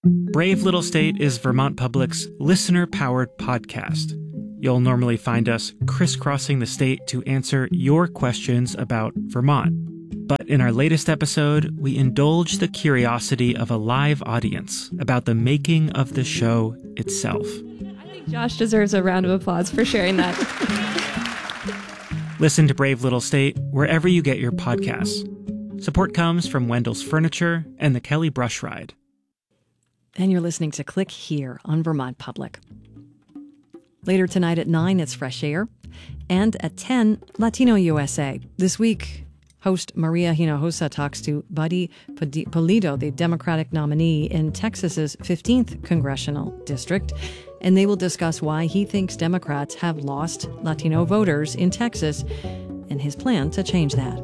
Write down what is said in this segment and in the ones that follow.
Brave Little State is Vermont Public's listener-powered podcast. You'll normally find us crisscrossing the state to answer your questions about Vermont. But in our latest episode, we indulge the curiosity of a live audience about the making of the show itself. I think Josh deserves a round of applause for sharing that. Listen to Brave Little State wherever you get your podcasts. Support comes from Wendell's Furniture and the Kelly Brush Ride. And you're listening to Click here on Vermont Public. Later tonight at 9, it's Fresh Air. And at 10, Latino USA. This week, host Maria Hinojosa talks to Buddy Pulido, the Democratic nominee in Texas's 15th congressional district. And they will discuss why he thinks Democrats have lost Latino voters in Texas and his plan to change that.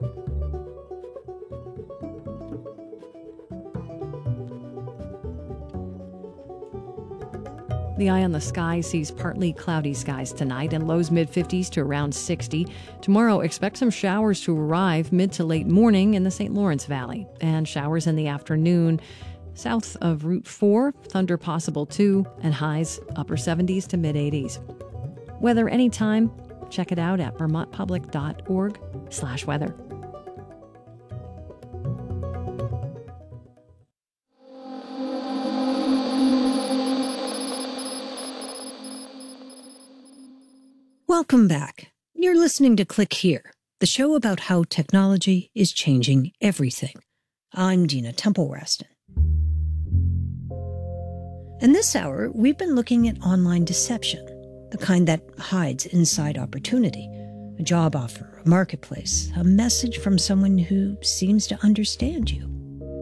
The eye on the sky sees partly cloudy skies tonight and lows mid-50s to around 60. Tomorrow, expect some showers to arrive mid to late morning in the St. Lawrence Valley, and showers in the afternoon south of Route 4, thunder possible too, and highs upper 70s to mid-80s. Weather anytime, check it out at vermontpublic.org/weather. Welcome back. You're listening to Click Here, the show about how technology is changing everything. I'm Dina Temple-Raston. In this hour, we've been looking at online deception, the kind that hides inside opportunity, a job offer, a marketplace, a message from someone who seems to understand you.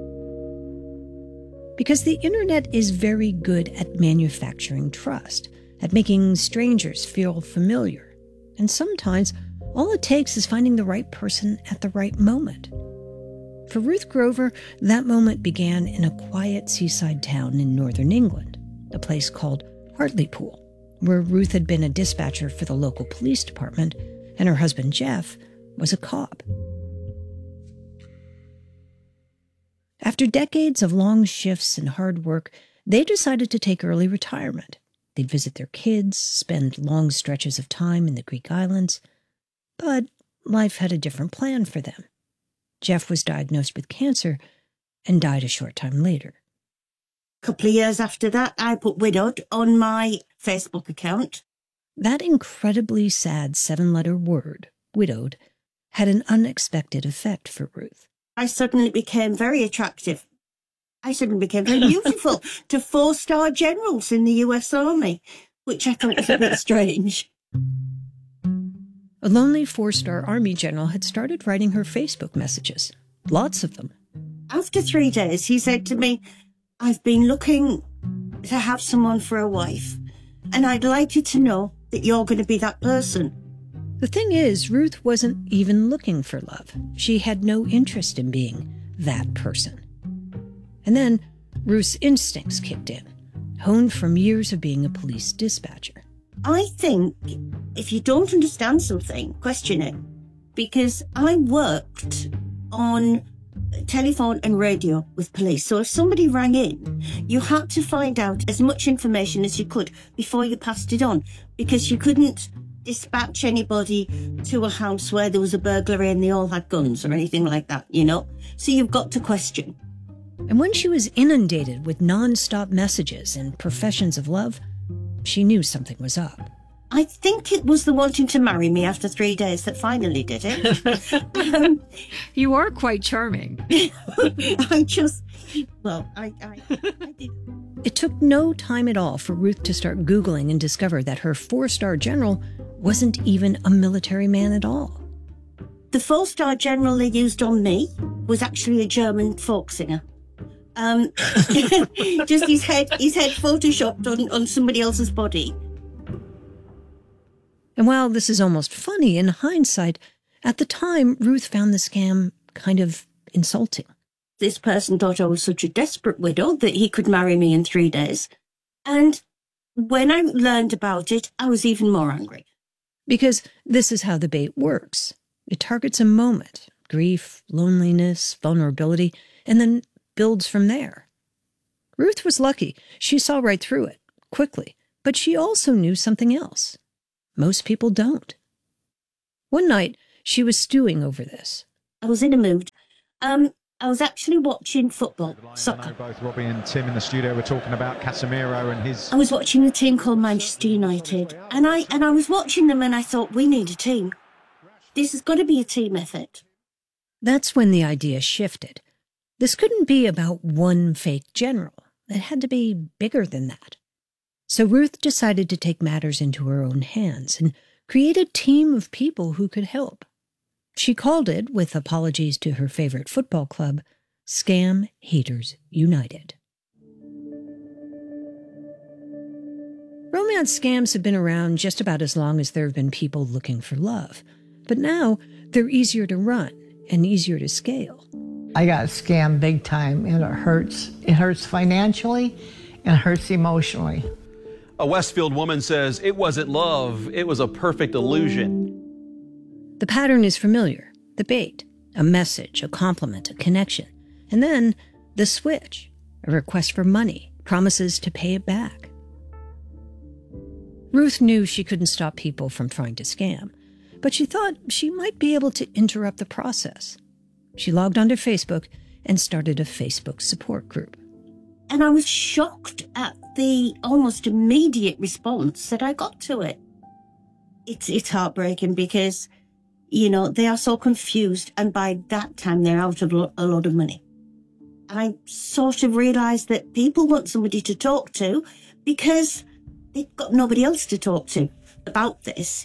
Because the internet is very good at manufacturing trust, at making strangers feel familiar. And sometimes all it takes is finding the right person at the right moment. For Ruth Grover, that moment began in a quiet seaside town in northern England, a place called Hartlepool, where Ruth had been a dispatcher for the local police department, and her husband Jeff was a cop. After decades of long shifts and hard work, they decided to take early retirement. They'd visit their kids, spend long stretches of time in the Greek islands. But life had a different plan for them. Jeff was diagnosed with cancer and died a short time later. A couple of years after that, I put widowed on my Facebook account. That incredibly sad 7-letter word, widowed, had an unexpected effect for Ruth. I suddenly became very attractive. I suddenly became very beautiful to 4-star generals in the US Army, which I thought was a bit strange. A lonely 4-star Army general had started writing her Facebook messages. Lots of them. After 3 days, he said to me, I've been looking to have someone for a wife, and I'd like you to know that you're going to be that person. The thing is, Ruth wasn't even looking for love. She had no interest in being that person. And then Ruth's instincts kicked in, honed from years of being a police dispatcher. I think if you don't understand something, question it. Because I worked on telephone and radio with police. So if somebody rang in, you had to find out as much information as you could before you passed it on. Because you couldn't dispatch anybody to a house where there was a burglary and they all had guns or anything like that, you know? So you've got to question. And when she was inundated with non-stop messages and professions of love, she knew something was up. I think it was the wanting to marry me after 3 days that finally did it. You are quite charming. I did. It took no time at all for Ruth to start Googling and discover that her 4-star general wasn't even a military man at all. The 4-star general they used on me was actually a German folk singer. Just his head photoshopped on somebody else's body. And while this is almost funny in hindsight, at the time, Ruth found the scam kind of insulting. This person thought I was such a desperate widow that he could marry me in 3 days. And when I learned about it, I was even more angry. Because this is how the bait works. It targets a moment, grief, loneliness, vulnerability, and then builds from there. Ruth was lucky. She saw right through it, quickly. But she also knew something else. Most people don't. One night, she was stewing over this. I was in a mood. I was actually watching football, soccer. Both Robbie and Tim in the studio were talking about Casemiro and his... I was watching a team called Manchester United, and I was watching them and I thought, we need a team. This has got to be a team effort. That's when the idea shifted. This couldn't be about one fake general. It had to be bigger than that. So Ruth decided to take matters into her own hands and create a team of people who could help. She called it, with apologies to her favorite football club, Scam Haters United. Romance scams have been around just about as long as there have been people looking for love. But now they're easier to run and easier to scale. I got scammed big time, and it hurts. It hurts financially and it hurts emotionally. A Westfield woman says it wasn't love, it was a perfect illusion. The pattern is familiar. The bait, a message, a compliment, a connection. And then the switch, a request for money, promises to pay it back. Ruth knew she couldn't stop people from trying to scam, but she thought she might be able to interrupt the process. She logged onto Facebook and started a Facebook support group. And I was shocked at the almost immediate response that I got to it. It's heartbreaking because, you know, they are so confused, and by that time they're out of a lot of money. I sort of realised that people want somebody to talk to because they've got nobody else to talk to about this.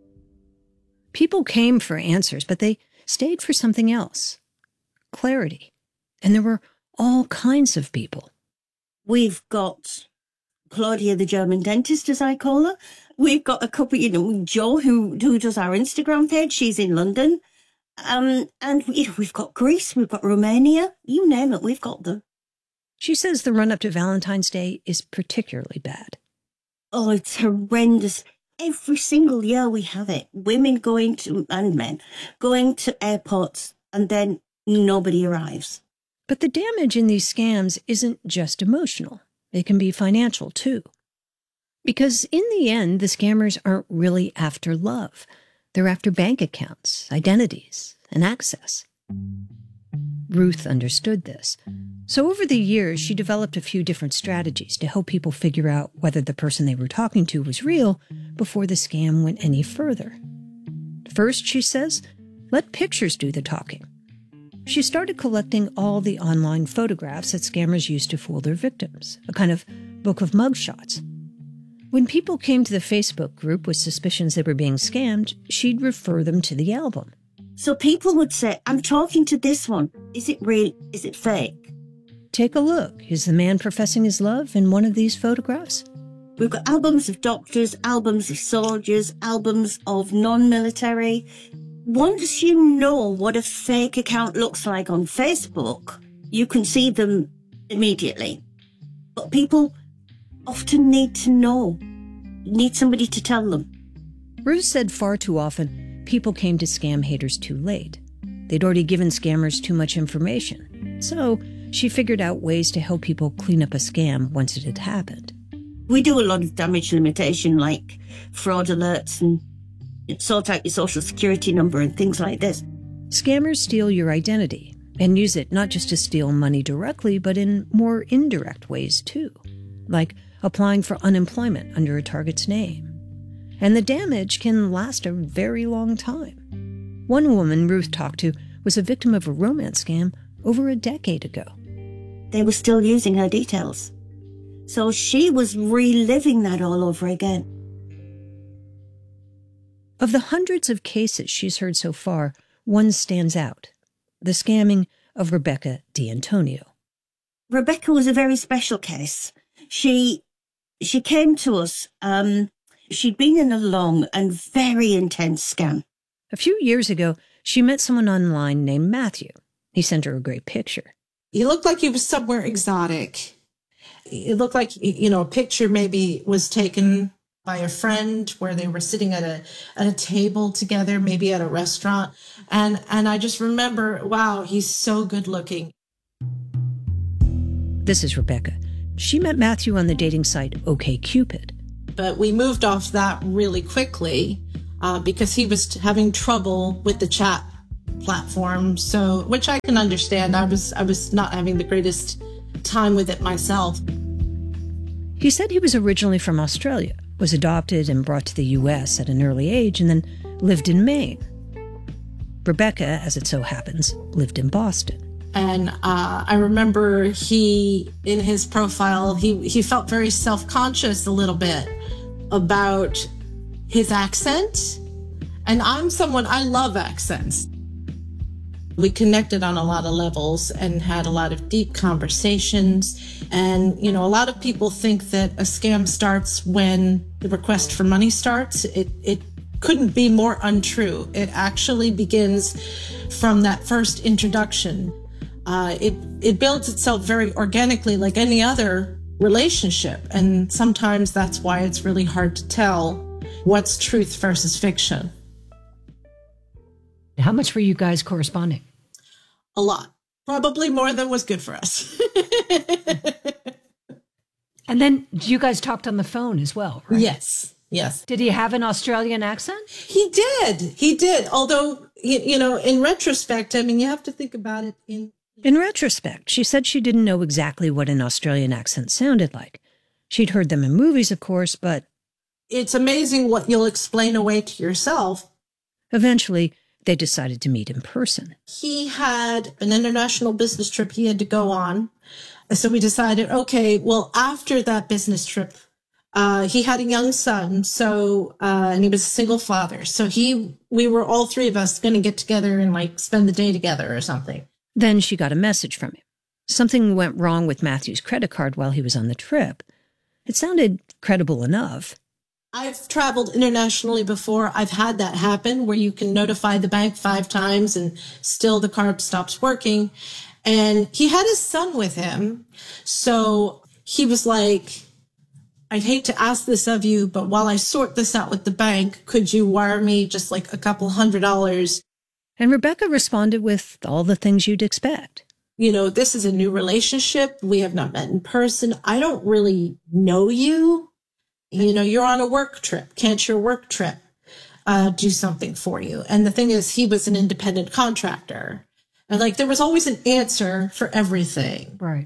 People came for answers, but they stayed for something else. Clarity. And there were all kinds of people. We've got Claudia, the German dentist, as I call her. We've got a couple, Jo, who does our Instagram page. She's in London. And we've got Greece, we've got Romania. You name it, we've got them. She says the run-up to Valentine's Day is particularly bad. Oh, it's horrendous. Every single year we have it. Women and men going to airports, and then nobody arrives. But the damage in these scams isn't just emotional. It can be financial, too. Because in the end, the scammers aren't really after love. They're after bank accounts, identities, and access. Ruth understood this. So over the years, she developed a few different strategies to help people figure out whether the person they were talking to was real before the scam went any further. First, she says, let pictures do the talking. She started collecting all the online photographs that scammers used to fool their victims, a kind of book of mugshots. When people came to the Facebook group with suspicions they were being scammed, she'd refer them to the album. So people would say, I'm talking to this one. Is it real? Is it fake? Take a look. Is the man professing his love in one of these photographs? We've got albums of doctors, albums of soldiers, albums of non-military. Once you know what a fake account looks like on Facebook, you can see them immediately. But people often need to know, need somebody to tell them. Ruth said far too often, people came to scam haters too late. They'd already given scammers too much information. So she figured out ways to help people clean up a scam once it had happened. We do a lot of damage limitation, like fraud alerts and sort out your social security number and things like this. Scammers steal your identity and use it not just to steal money directly, but in more indirect ways too, like applying for unemployment under a target's name. And the damage can last a very long time. One woman Ruth talked to was a victim of a romance scam over a decade ago. They were still using her details. So she was reliving that all over again. Of the hundreds of cases she's heard so far, one stands out: the scamming of Rebecca D'Antonio. Rebecca was a very special case. She came to us. She'd been in a long and very intense scam. A few years ago, she met someone online named Matthew. He sent her a great picture. He looked like he was somewhere exotic. It looked like, a picture maybe was taken by a friend where they were sitting at a table together, maybe at a restaurant. And I just remember, wow, he's so good looking. This is Rebecca. she met Matthew on the dating site OkCupid. But we moved off that really quickly because he was having trouble with the chat platform. So, which I can understand. I was not having the greatest time with it myself. He said he was originally from Australia, was adopted and brought to the U.S. at an early age, and then lived in Maine. Rebecca, as it so happens, lived in Boston. And I remember in his profile, he felt very self-conscious a little bit about his accent. And I'm someone, I love accents. We connected on a lot of levels and had a lot of deep conversations. And, a lot of people think that a scam starts when the request for money starts. It couldn't be more untrue. It actually begins from that first introduction. It builds itself very organically like any other relationship. And sometimes that's why it's really hard to tell what's truth versus fiction. How much were you guys corresponding? A lot. Probably more than was good for us. And then you guys talked on the phone as well, right? Yes. Did he have an Australian accent? He did. Although, in retrospect, you have to think about it In retrospect, she said she didn't know exactly what an Australian accent sounded like. She'd heard them in movies, of course, but it's amazing what you'll explain away to yourself. Eventually, they decided to meet in person. He had an international business trip he had to go on. So we decided, okay, well, after that business trip, he had a young son, and he was a single father. So we were all three of us going to get together and spend the day together or something. Then she got a message from him. Something went wrong with Matthew's credit card while he was on the trip. It sounded credible enough. I've traveled internationally before. I've had that happen where you can notify the bank 5 times and still the card stops working. And he had his son with him. So he was like, I'd hate to ask this of you, but while I sort this out with the bank, could you wire me just a couple $100? And Rebecca responded with all the things you'd expect. This is a new relationship. We have not met in person. I don't really know you. You're on a work trip. Can't your work trip do something for you? And the thing is, he was an independent contractor. And there was always an answer for everything. Right.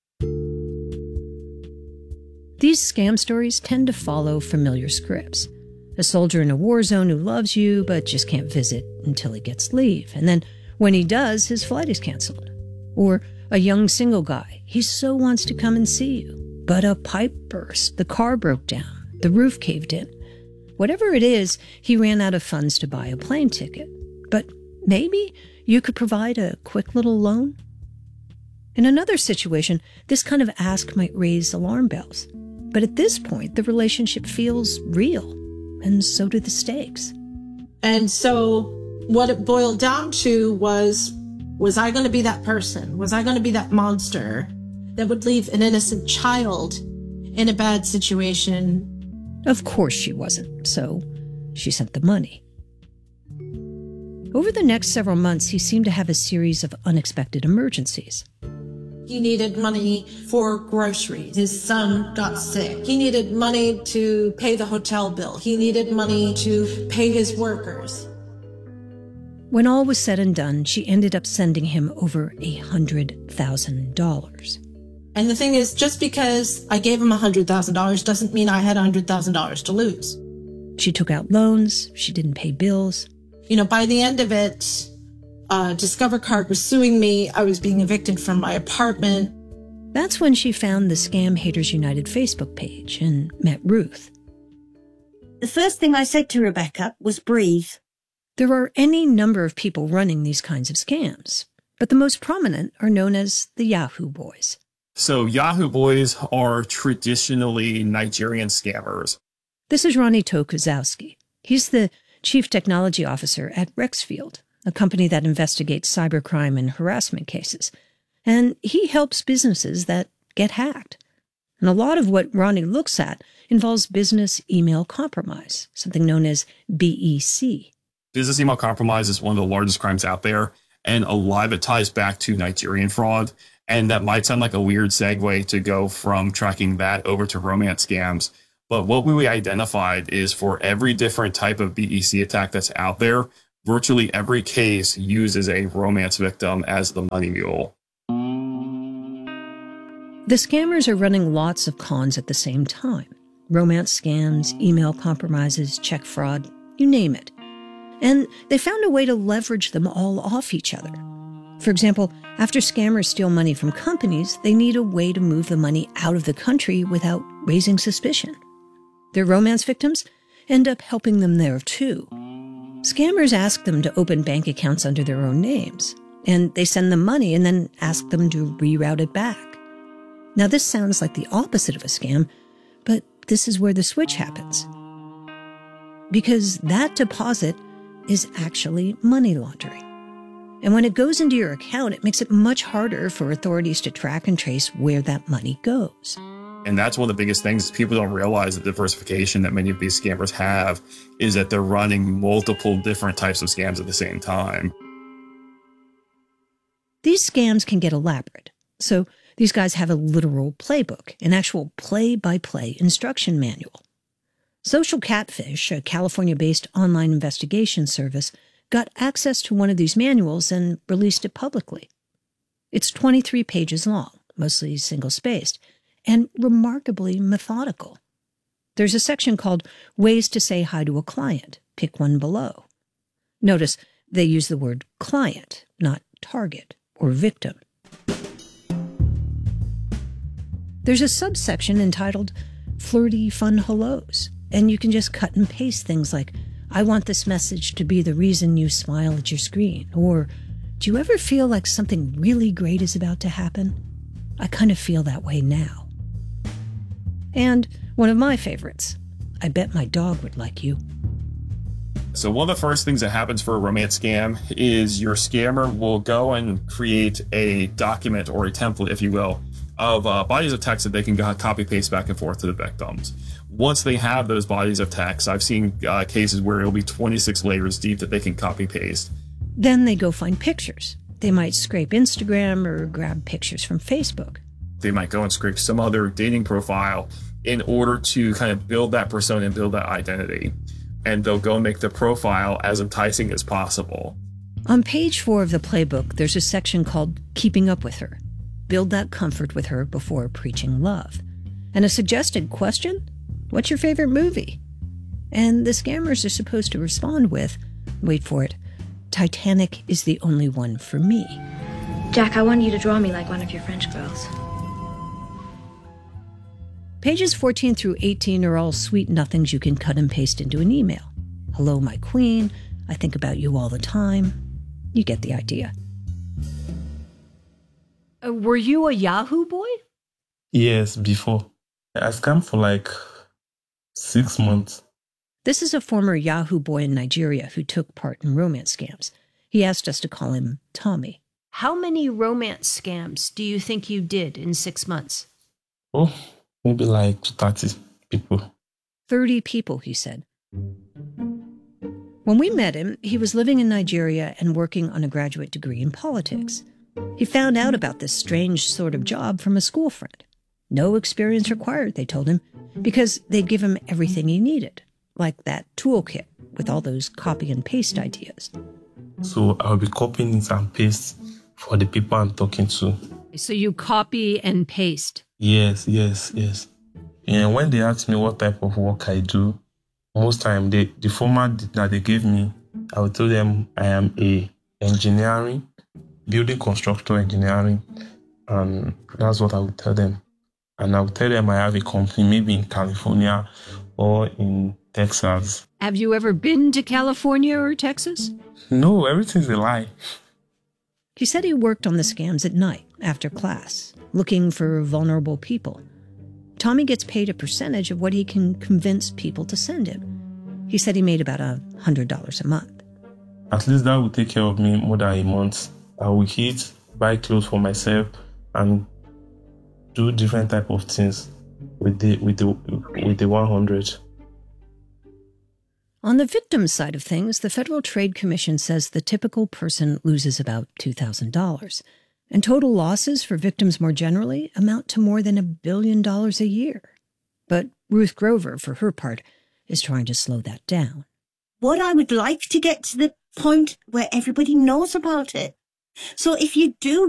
These scam stories tend to follow familiar scripts. A soldier in a war zone who loves you but just can't visit until he gets leave. And then when he does, his flight is canceled. Or a young single guy. He so wants to come and see you, but a pipe burst, the car broke down, the roof caved in. Whatever it is, he ran out of funds to buy a plane ticket. But maybe you could provide a quick little loan? In another situation, this kind of ask might raise alarm bells. But at this point, the relationship feels real, and so do the stakes. And so what it boiled down to was I going to be that person? Was I going to be that monster that would leave an innocent child in a bad situation? Of course she wasn't, so she sent the money. Over the next several months, he seemed to have a series of unexpected emergencies. He needed money for groceries. His son got sick. He needed money to pay the hotel bill. He needed money to pay his workers. When all was said and done, she ended up sending him over $100,000. And the thing is, just because I gave him $100,000 doesn't mean I had $100,000 to lose. She took out loans. She didn't pay bills. By the end of it, Discover Card was suing me. I was being evicted from my apartment. That's when she found the Scam Haters United Facebook page and met Ruth. The first thing I said to Rebecca was breathe. There are any number of people running these kinds of scams, but the most prominent are known as the Yahoo Boys. So Yahoo Boys are traditionally Nigerian scammers. This is Ronnie Tokuzowski. He's the Chief Technology Officer at Rexfield, a company that investigates cybercrime and harassment cases. And he helps businesses that get hacked. And a lot of what Ronnie looks at involves business email compromise, something known as BEC. Business email compromise is one of the largest crimes out there, and a lot of it ties back to Nigerian fraud. And that might sound like a weird segue to go from tracking that over to romance scams. But what we identified is for every different type of BEC attack that's out there, virtually every case uses a romance victim as the money mule. The scammers are running lots of cons at the same time. Romance scams, email compromises, check fraud, you name it. And they found a way to leverage them all off each other. For example, after scammers steal money from companies, they need a way to move the money out of the country without raising suspicion. Their romance victims end up helping them there too. Scammers ask them to open bank accounts under their own names, and they send them money and then ask them to reroute it back. Now, this sounds like the opposite of a scam, but this is where the switch happens. Because that deposit is actually money laundering. And when it goes into your account, it makes it much harder for authorities to track and trace where that money goes. And that's one of the biggest things people don't realize, the diversification that many of these scammers have is that they're running multiple different types of scams at the same time. These scams can get elaborate. So these guys have a literal playbook, an actual play-by-play instruction manual. Social Catfish, a California-based online investigation service, got access to one of these manuals and released it publicly. It's 23 pages long, mostly single-spaced, and remarkably methodical. There's a section called Ways to Say Hi to a Client. Pick one below. Notice they use the word client, not target or victim. There's a subsection entitled Flirty Fun Hellos, and you can just cut and paste things like, I want this message to be the reason you smile at your screen, or do you ever feel like something really great is about to happen? I kind of feel that way now. And one of my favorites, I bet my dog would like you. So one of the first things that happens for a romance scam is your scammer will go and create a document or a template, if you will, of bodies of text that they can copy paste back and forth to the victims. Once they have those bodies of text, I've seen cases where it'll be 26 layers deep that they can copy paste. Then they go find pictures. They might scrape Instagram or grab pictures from Facebook. They might go and scrape some other dating profile in order to kind of build that persona and build that identity. And they'll go make the profile as enticing as possible. On page 4 of the playbook, there's a section called Keeping Up With Her. Build that comfort with her before preaching love. And a suggested question? What's your favorite movie? And the scammers are supposed to respond with, wait for it, Titanic is the only one for me. Jack, I want you to draw me like one of your French girls. Pages 14 through 18 are all sweet nothings you can cut and paste into an email. Hello, my queen. I think about you all the time. You get the idea. Were you a Yahoo boy? Yes, before. I scammed for like 6 months. This is a former Yahoo boy in Nigeria who took part in romance scams. He asked us to call him Tommy. How many romance scams do you think you did in 6 months? Oh, maybe like 30 people. 30 people, he said. When we met him, he was living in Nigeria and working on a graduate degree in politics. He found out about this strange sort of job from a school friend. No experience required, they told him, because they'd give him everything he needed, like that toolkit with all those copy and paste ideas. So I'll be copying it and paste for the people I'm talking to. So you copy and paste? Yes. And when they ask me what type of work I do, most time the format that they give me, I will tell them I am a engineering, building construction engineering, and that's what I will tell them. And I will tell them I have a company maybe in California or in Texas. Have you ever been to California or Texas? No, everything's a lie. He said he worked on the scams at night after class, looking for vulnerable people. Tommy gets paid a percentage of what he can convince people to send him. He said he made about $100 a month. At least that will take care of me more than a month. I will eat, buy clothes for myself, and do different type of things with the 100. On the victim side of things, the Federal Trade Commission says the typical person loses about $2,000. And total losses for victims more generally amount to more than $1 billion a year. But Ruth Grover, for her part, is trying to slow that down. What I would like to get to the point where everybody knows about it. So if you do